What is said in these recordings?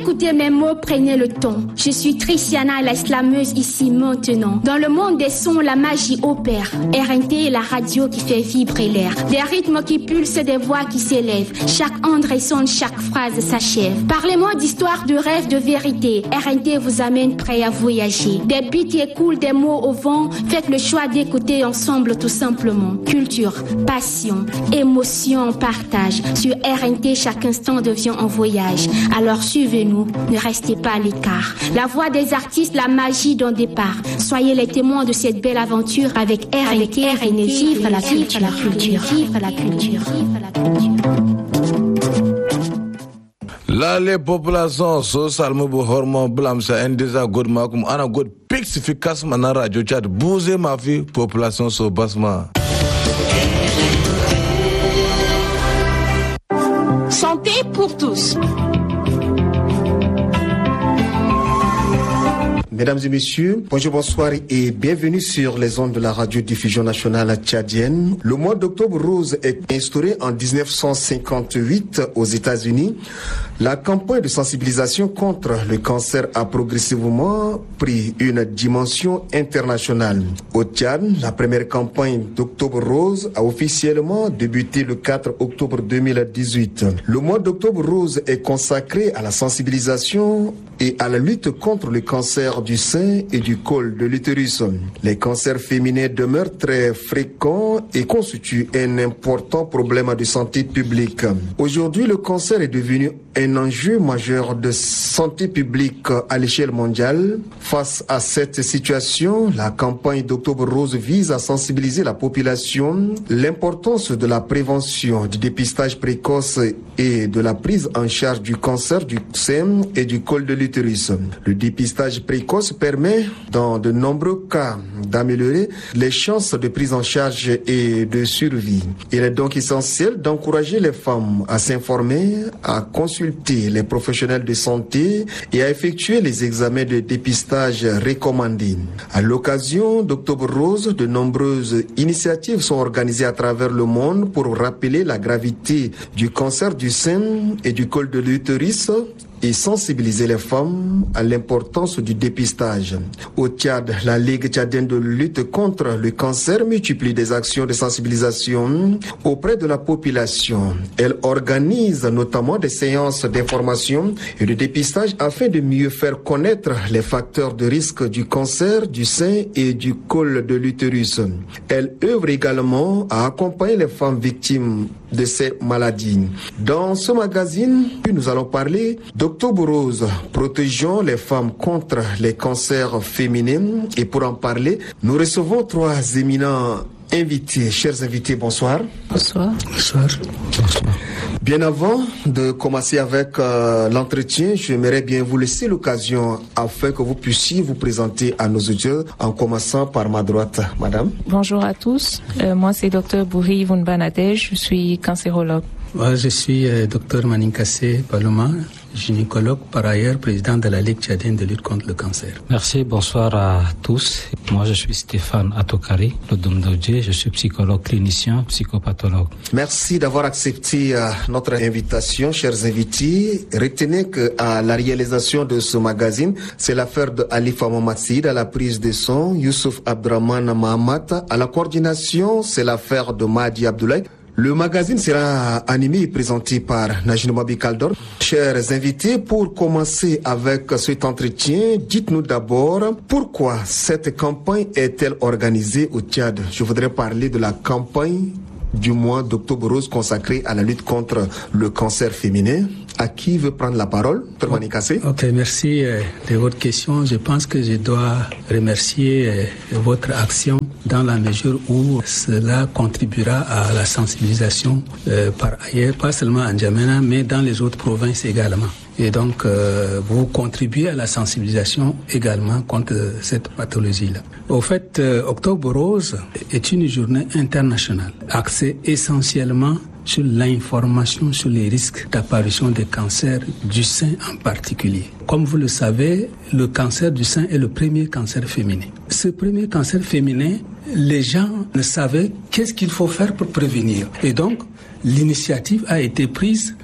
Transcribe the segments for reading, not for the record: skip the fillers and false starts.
écoutez mes mots, prenez le ton. Je suis Tristiana, la slameuse ici maintenant. Dans le monde des sons, la magie opère. RNT est la radio qui fait vibrer l'air. Des rythmes qui pulsent, des voix qui s'élèvent. Chaque onde résonne, chaque phrase s'achève. Parlez-moi d'histoire, de rêve, de vérité. RNT vous amène prêt à voyager. Des beats qui écoulent, des mots au vent. Faites le choix d'écouter ensemble tout simplement. Culture, passion, émotion, partage. Sur RNT, chaque instant devient un voyage. Alors suivez-nous, ne restez pas à l'écart. La voix des artistes, la magie d'un départ. Soyez les témoins de cette belle aventure avec RNT. Vive la culture, la culture, vive la culture, vive la culture. La population social mu bu hormon blam sa endeza god makum ana god pixifikas mana radio chat bouger ma vie population so basma. Santé pour tous. Mesdames et messieurs, bonjour, bonsoir et bienvenue sur les ondes de la radiodiffusion nationale tchadienne. Le mois d'octobre rose est instauré en 1958 aux États-Unis. La campagne de sensibilisation contre le cancer a progressivement pris une dimension internationale. Au Tchad, la première campagne d'octobre rose a officiellement débuté le 4 octobre 2018. Le mois d'octobre rose est consacré à la sensibilisation et à la lutte contre le cancer du sein et du col de l'utérus. Les cancers féminins demeurent très fréquents et constituent un important problème de santé publique. Aujourd'hui, le cancer est devenu un enjeu majeur de santé publique à l'échelle mondiale. Face à cette situation, la campagne d'Octobre Rose vise à sensibiliser la population l'importance de la prévention, du dépistage précoce et de la prise en charge du cancer du sein et du col de l'utérus. Le dépistage précoce permet, dans de nombreux cas, d'améliorer les chances de prise en charge et de survie. Il est donc essentiel d'encourager les femmes à s'informer, à consulter les professionnels de santé et à effectuer les examens de dépistage recommandés. À l'occasion d'Octobre Rose, de nombreuses initiatives sont organisées à travers le monde pour rappeler la gravité du cancer du sein et du col de l'utérus et sensibiliser les femmes à l'importance du dépistage. Au Tchad, la Ligue tchadienne de lutte contre le cancer multiplie des actions de sensibilisation auprès de la population. Elle organise notamment des séances d'information et de dépistage afin de mieux faire connaître les facteurs de risque du cancer du sein et du col de l'utérus. Elle œuvre également à accompagner les femmes victimes de ces maladies. Dans ce magazine, nous allons parler d'Octobre Rose, protégeons les femmes contre les cancers féminins. Et pour en parler, nous recevons trois éminents invités. Chers invités, bonsoir. Bonsoir. Bonsoir. Bonsoir. Bien avant de commencer avec l'entretien, j'aimerais bien vous laisser l'occasion afin que vous puissiez vous présenter à nos auditeurs, en commençant par ma droite, madame. Bonjour à tous. Moi, c'est Dr Bouri Vunbanadej. Je suis cancérologue. Moi, je suis Dr Maninkase Paloma, gynécologue, par ailleurs président de la Ligue tchadienne de lutte contre le cancer. Merci, bonsoir à tous. Moi, je suis Stéphane Atokari, le Domdodje. Je suis psychologue clinicien, psychopathologue. Merci d'avoir accepté notre invitation, chers invités. Retenez que à la réalisation de ce magazine, c'est l'affaire de Alifa Mohamed à la prise de son, Youssouf Abdraman Mahamat. À la coordination, c'est l'affaire de Mahdi Abdoulaye. Le magazine sera animé et présenté par Najine Mabi Kaldor. Chers invités, pour commencer avec cet entretien, dites-nous d'abord pourquoi cette campagne est-elle organisée au Tchad. Je voudrais parler de la campagne du mois d'Octobre Rose consacrée à la lutte contre le cancer féminin. À qui veut prendre la parole? Ok, merci de votre question. Je pense que je dois remercier votre action dans la mesure où cela contribuera à la sensibilisation par ailleurs, pas seulement à N'Djamena, mais dans les autres provinces également. Et donc, vous contribuez à la sensibilisation également contre cette pathologie-là. Au fait, Octobre Rose est une journée internationale axée essentiellement sur l'information sur les risques d'apparition des cancers du sein en particulier. Comme vous le savez, le cancer du sein est le premier cancer féminin. Ce premier cancer féminin, les gens ne savaient qu'est-ce qu'il faut faire pour prévenir. Et donc, l'initiative a été prise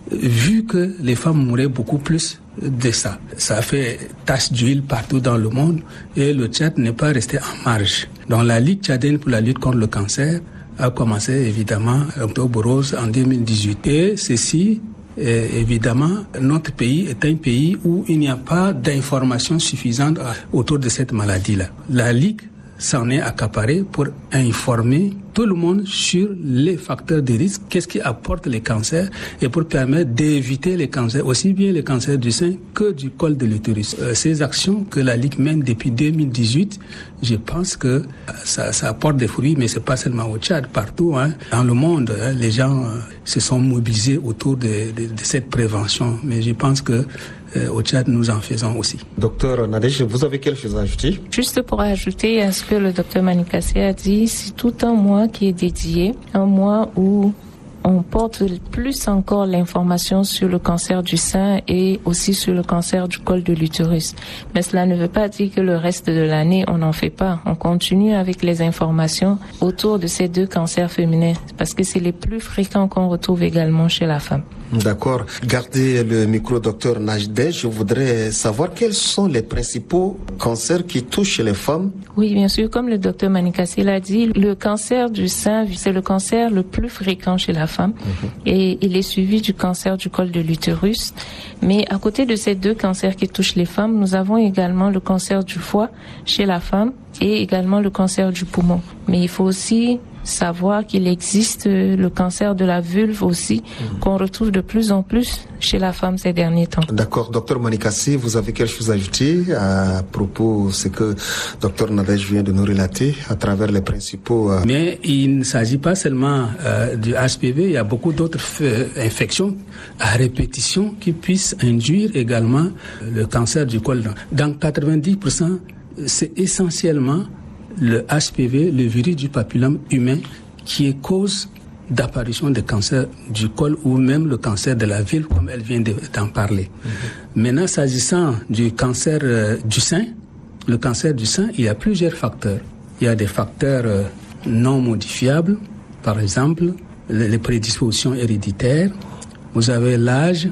vu que les femmes mouraient beaucoup plus de ça. Ça a fait tache d'huile partout dans le monde et le Tchad n'est pas resté en marge. Donc la Ligue tchadienne pour la lutte contre le cancer a commencé évidemment Octobre Rose en 2018. Et ceci, évidemment, notre pays est un pays où il n'y a pas d'informations suffisantes autour de cette maladie-là. La Ligue s'en est accaparée pour informer tout le monde sur les facteurs de risque, qu'est-ce qui apporte les cancers et pour permettre d'éviter les cancers, aussi bien les cancers du sein que du col de l'utérus. Ces actions que la Ligue mène depuis 2018, je pense que ça apporte des fruits, mais c'est pas seulement au Tchad, partout dans le monde, les gens se sont mobilisés autour de cette prévention, mais je pense que au Tchad, nous en faisons aussi. Docteur Nadège, vous avez quelque chose à ajouter? Juste pour ajouter à ce que le docteur Manikassi a dit, c'est tout un mois qui est dédié, un mois où on porte plus encore l'information sur le cancer du sein et aussi sur le cancer du col de l'utérus. Mais cela ne veut pas dire que le reste de l'année, on n'en fait pas. On continue avec les informations autour de ces deux cancers féminins parce que c'est les plus fréquents qu'on retrouve également chez la femme. D'accord. Gardez le micro, docteur Nadège. Je voudrais savoir quels sont les principaux cancers qui touchent les femmes. Oui, bien sûr. Comme le docteur Manikassi l'a dit, le cancer du sein, c'est le cancer le plus fréquent chez la femme. Et il est suivi du cancer du col de l'utérus. Mais à côté de ces deux cancers qui touchent les femmes, nous avons également le cancer du foie chez la femme et également le cancer du poumon. Mais il faut aussi savoir qu'il existe le cancer de la vulve aussi, qu'on retrouve de plus en plus chez la femme ces derniers temps. D'accord. Docteur Manikassi, vous avez quelque chose à ajouter à propos de ce que docteur Nadège vient de nous relater à travers les principaux... Mais il ne s'agit pas seulement du HPV, il y a beaucoup d'autres infections à répétition qui puissent induire également le cancer du col. Dans 90%, c'est essentiellement le HPV, le virus du papillome humain, qui est cause d'apparition de cancer du col ou même le cancer de la vulve, comme elle vient d'en parler. Maintenant, s'agissant du cancer du sein, le cancer du sein, il y a plusieurs facteurs. Il y a des facteurs non modifiables, par exemple, les prédispositions héréditaires. Vous avez l'âge,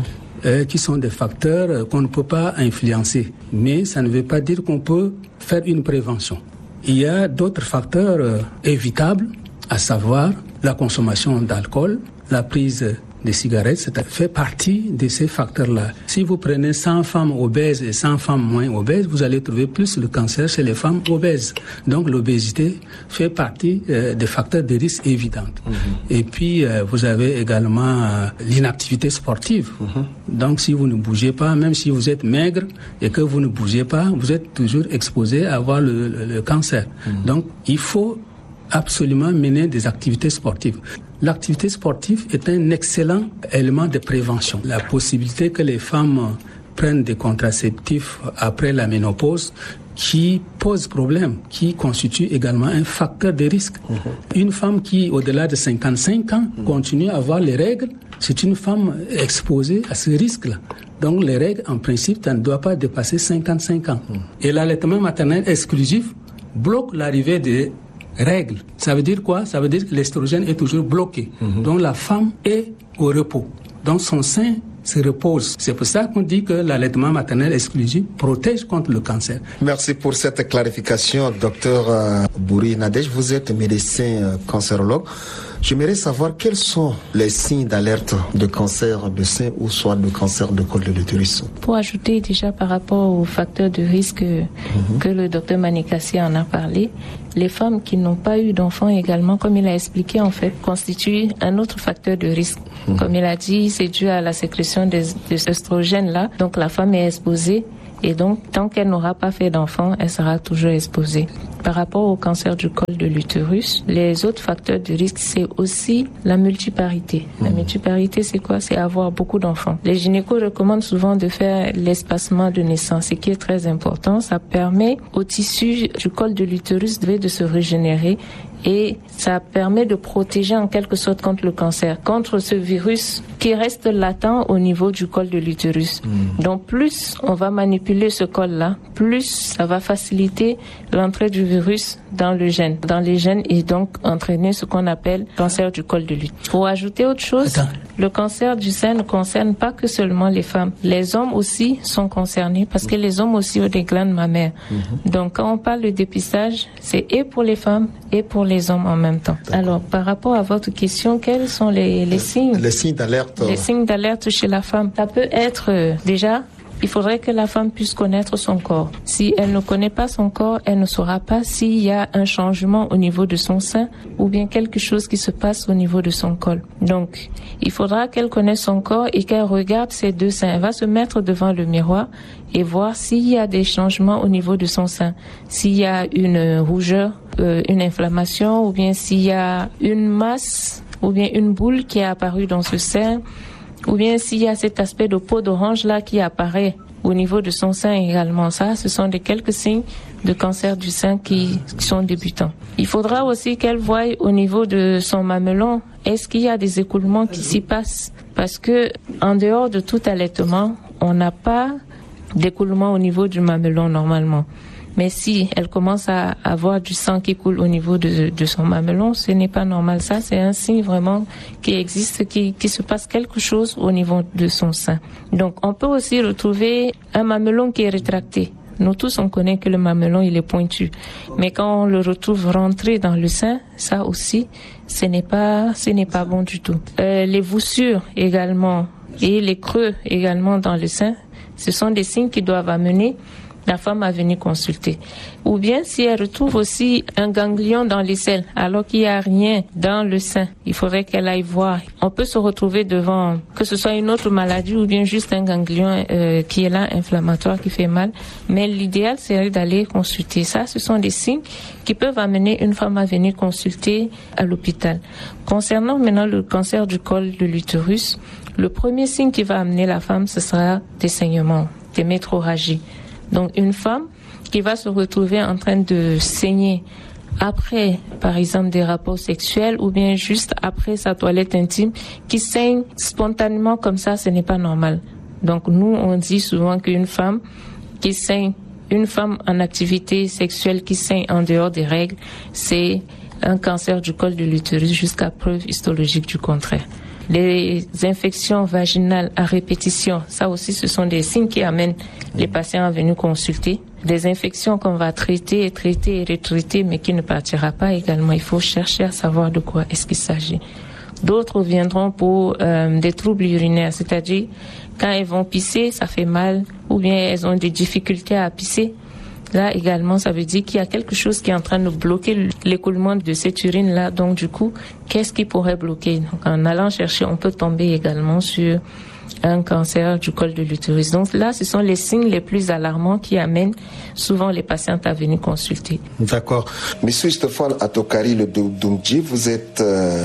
qui sont des facteurs qu'on ne peut pas influencer. Mais ça ne veut pas dire qu'on peut faire une prévention. Il y a d'autres facteurs évitables, à savoir la consommation d'alcool, la prise de cigarettes, ça fait partie de ces facteurs-là. Si vous prenez 100 femmes obèses et 100 femmes moins obèses, vous allez trouver plus le cancer chez les femmes obèses. Donc l'obésité fait partie des facteurs de risque évidents. Et puis vous avez également l'inactivité sportive. Donc si vous ne bougez pas, même si vous êtes maigre et que vous ne bougez pas, vous êtes toujours exposé à avoir le cancer. Donc il faut absolument mener des activités sportives. L'activité sportive est un excellent élément de prévention. La possibilité que les femmes prennent des contraceptifs après la ménopause qui pose problème, qui constitue également un facteur de risque. Une femme qui, au-delà de 55 ans, continue à avoir les règles, c'est une femme exposée à ce risque-là. Donc les règles, en principe, ça ne doit pas dépasser 55 ans. Et l'allaitement maternel exclusif bloque l'arrivée des règles. Ça veut dire quoi? Ça veut dire que l'estrogène est toujours bloqué. Donc la femme est au repos. Donc son sein se repose. C'est pour ça qu'on dit que l'allaitement maternel exclusif protège contre le cancer. Merci pour cette clarification, docteur Bouri Nadège. Vous êtes médecin cancérologue. J'aimerais savoir quels sont les signes d'alerte de cancer de sein ou soit de cancer de col de l'utérus. Pour ajouter déjà par rapport aux facteurs de risque que le docteur Manikassi en a parlé, les femmes qui n'ont pas eu d'enfants également, comme il a expliqué en fait, constituent un autre facteur de risque. Comme il a dit, c'est dû à la sécrétion de cet oestrogène-là. Donc la femme est exposée. Et donc, tant qu'elle n'aura pas fait d'enfant, elle sera toujours exposée. Par rapport au cancer du col de l'utérus, les autres facteurs de risque, c'est aussi la multiparité. La multiparité, c'est quoi? C'est avoir beaucoup d'enfants. Les gynécos recommandent souvent de faire l'espacement de naissance, ce qui est très important. Ça permet au tissu du col de l'utérus de se régénérer et ça permet de protéger en quelque sorte contre le cancer, contre ce virus qui reste latent au niveau du col de l'utérus. Donc plus on va manipuler ce col-là, plus ça va faciliter l'entrée du virus dans les gènes et donc entraîner ce qu'on appelle cancer du col de l'utérus. Pour ajouter autre chose, le cancer du sein ne concerne pas que seulement les femmes. Les hommes aussi sont concernés parce que les hommes aussi ont des glandes mammaires. Donc quand on parle de dépistage, c'est et pour les femmes et pour les hommes en même temps. D'accord. Alors par rapport à votre question, quels sont les signes? Les signes d'alerte. Les signes d'alerte chez la femme. Ça peut être déjà, il faudrait que la femme puisse connaître son corps. Si elle ne connaît pas son corps, elle ne saura pas s'il y a un changement au niveau de son sein ou bien quelque chose qui se passe au niveau de son col. Donc, il faudra qu'elle connaisse son corps et qu'elle regarde ses deux seins. Elle va se mettre devant le miroir et voir s'il y a des changements au niveau de son sein. S'il y a une rougeur, une inflammation ou bien s'il y a une masse ou bien une boule qui est apparue dans ce sein, ou bien s'il y a cet aspect de peau d'orange là qui apparaît au niveau de son sein également. Ça, ce sont quelques signes de cancer du sein qui sont débutants. Il faudra aussi qu'elle voie au niveau de son mamelon, est-ce qu'il y a des écoulements qui s'y passent? Parce que en dehors de tout allaitement, on n'a pas d'écoulement au niveau du mamelon normalement. Mais si elle commence à avoir du sang qui coule au niveau de son mamelon, ce n'est pas normal. Ça, c'est un signe vraiment qui existe, qui se passe quelque chose au niveau de son sein. Donc, on peut aussi retrouver un mamelon qui est rétracté. Nous tous, on connaît que le mamelon, il est pointu. Mais quand on le retrouve rentré dans le sein, ça aussi, ce n'est pas bon du tout. Les voussures également et les creux également dans le sein, ce sont des signes qui doivent amener la femme a venu consulter. Ou bien si elle retrouve aussi un ganglion dans l'aisselle alors qu'il n'y a rien dans le sein, il faudrait qu'elle aille voir. On peut se retrouver devant, que ce soit une autre maladie ou bien juste un ganglion qui est là, inflammatoire, qui fait mal. Mais l'idéal serait d'aller consulter. Ça, ce sont des signes qui peuvent amener une femme à venir consulter à l'hôpital. Concernant maintenant le cancer du col de l'utérus, le premier signe qui va amener la femme, ce sera des saignements, des métrorragies. Donc une femme qui va se retrouver en train de saigner après, par exemple, des rapports sexuels ou bien juste après sa toilette intime, qui saigne spontanément comme ça, ce n'est pas normal. Donc nous, on dit souvent qu'une femme qui saigne, une femme en activité sexuelle qui saigne en dehors des règles, c'est un cancer du col de l'utérus jusqu'à preuve histologique du contraire. Les infections vaginales à répétition, ça aussi ce sont des signes qui amènent les patients à venir consulter. Des infections qu'on va traiter et retraiter mais qui ne partira pas également. Il faut chercher à savoir de quoi est-ce qu'il s'agit. D'autres viendront pour des troubles urinaires, c'est-à-dire quand elles vont pisser, ça fait mal ou bien elles ont des difficultés à pisser. Là également, ça veut dire qu'il y a quelque chose qui est en train de bloquer l'écoulement de cette urine-là. Donc du coup, qu'est-ce qui pourrait bloquer? Donc en allant chercher, on peut tomber également sur un cancer du col de l'utérus. Donc là, ce sont les signes les plus alarmants qui amènent souvent les patientes à venir consulter. D'accord. Monsieur Stéphane Atokari Le Doumdji, vous êtes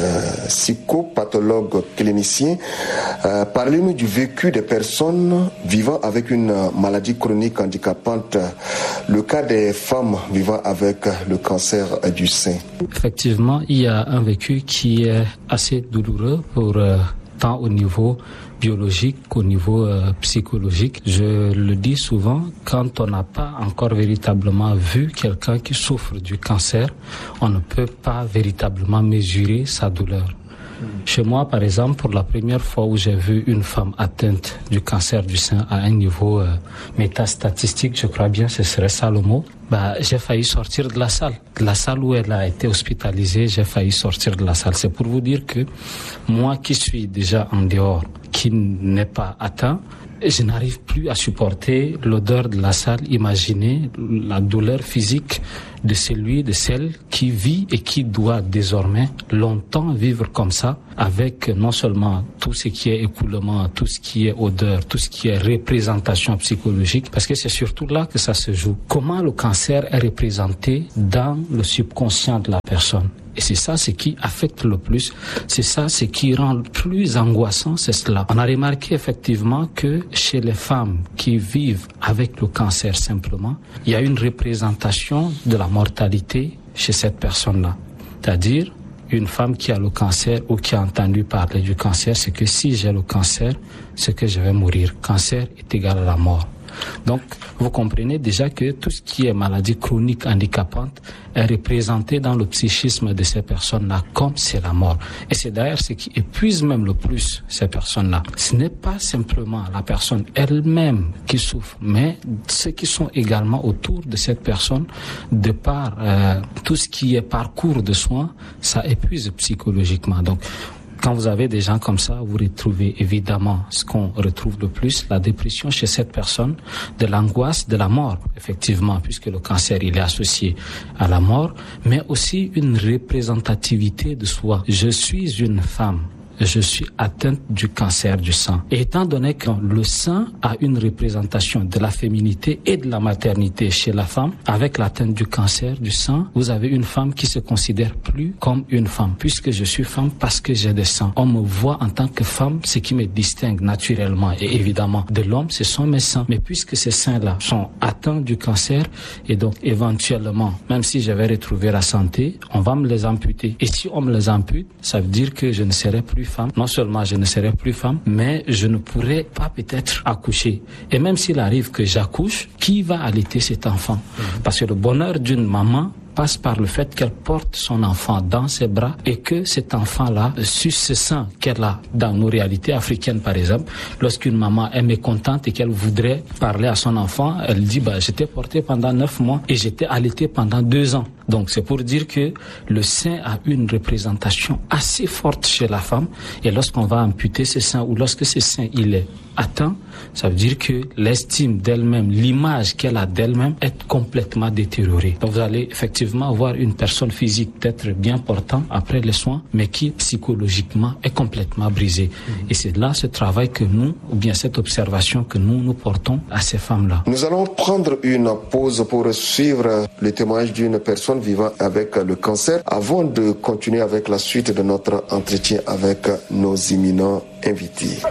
psychopathologue clinicien. Parlez-nous du vécu des personnes vivant avec une maladie chronique handicapante, le cas des femmes vivant avec le cancer du sein. Effectivement, il y a un vécu qui est assez douloureux pour tant au niveau biologique qu'au niveau psychologique. Je le dis souvent, quand on n'a pas encore véritablement vu quelqu'un qui souffre du cancer, on ne peut pas véritablement mesurer sa douleur. Chez moi, par exemple, pour la première fois où j'ai vu une femme atteinte du cancer du sein à un niveau métastatistique, je crois bien ce serait ça le mot, j'ai failli sortir de la salle. De la salle où elle a été hospitalisée, j'ai failli sortir de la salle. C'est pour vous dire que moi qui suis déjà en dehors, qui n'est pas atteint, je n'arrive plus à supporter l'odeur de la salle. Imaginez la douleur physique de celui, de celle qui vit et qui doit désormais longtemps vivre comme ça, avec non seulement tout ce qui est écoulement, tout ce qui est odeur, tout ce qui est représentation psychologique, parce que c'est surtout là que ça se joue. Comment le cancer est représenté dans le subconscient de la personne. Et c'est ça ce qui affecte le plus, c'est ça ce qui rend le plus angoissant, c'est cela. On a remarqué effectivement que chez les femmes qui vivent avec le cancer simplement, il y a une représentation de la mortalité chez cette personne-là. C'est-à-dire, une femme qui a le cancer ou qui a entendu parler du cancer, c'est que si j'ai le cancer, c'est que je vais mourir. Cancer est égal à la mort. Donc, vous comprenez déjà que tout ce qui est maladie chronique handicapante est représenté dans le psychisme de ces personnes-là comme c'est la mort. Et c'est d'ailleurs ce qui épuise même le plus ces personnes-là. Ce n'est pas simplement la personne elle-même qui souffre, mais ceux qui sont également autour de cette personne, de par tout ce qui est parcours de soins, ça épuise psychologiquement. Donc, quand vous avez des gens comme ça, vous retrouvez évidemment ce qu'on retrouve le plus, la dépression chez cette personne, de l'angoisse, de la mort, effectivement, puisque le cancer, il est associé à la mort, mais aussi une représentativité de soi. Je suis une femme. Je suis atteinte du cancer du sein. Et étant donné que le sein a une représentation de la féminité et de la maternité chez la femme, avec l'atteinte du cancer du sein, vous avez une femme qui se considère plus comme une femme, puisque je suis femme parce que j'ai des seins. On me voit en tant que femme, ce qui me distingue naturellement et évidemment de l'homme, ce sont mes seins. Mais puisque ces seins-là sont atteints du cancer, et donc éventuellement, même si je vais retrouver la santé, on va me les amputer. Et si on me les ampute, ça veut dire que je ne serai plus femme. Non seulement je ne serai plus femme, mais je ne pourrai pas peut-être accoucher. Et même s'il arrive que j'accouche, qui va allaiter cet enfant? Parce que le bonheur d'une maman passe par le fait qu'elle porte son enfant dans ses bras et que cet enfant-là suce ce sein qu'elle a dans nos réalités africaines, par exemple. Lorsqu'une maman est mécontente et qu'elle voudrait parler à son enfant, elle dit j'étais portée pendant 9 mois et j'étais allaitée pendant 2 ans. Donc c'est pour dire que le sein a une représentation assez forte chez la femme, et lorsqu'on va amputer ce sein ou lorsque ce sein il est atteint, ça veut dire que l'estime d'elle-même, l'image qu'elle a d'elle-même est complètement détériorée. Donc vous allez effectivement voir une personne physique peut-être bien portante après les soins, mais qui psychologiquement est complètement brisée. Et c'est là ce travail que nous, ou bien cette observation que nous portons à ces femmes-là. Nous allons prendre une pause pour suivre le témoignage d'une personne vivant avec le cancer avant de continuer avec la suite de notre entretien avec nos éminents invités.